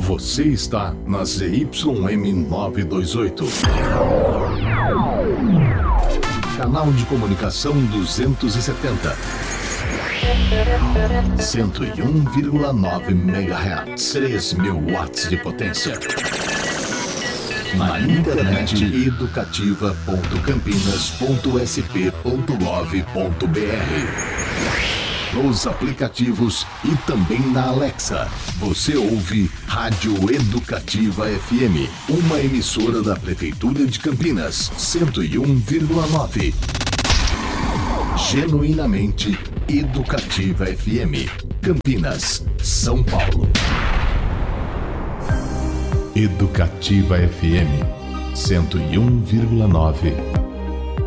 Você está na ZYM 928. Canal de comunicação 270. 101,9 MHz. 3.000 watts de potência. Na internet educativa.campinas.sp.gov.br. Nos aplicativos e também na Alexa. Você ouve Rádio Educativa FM, uma emissora da Prefeitura de Campinas, 101,9. Genuinamente Educativa FM, Campinas, São Paulo. Educativa FM 101,9.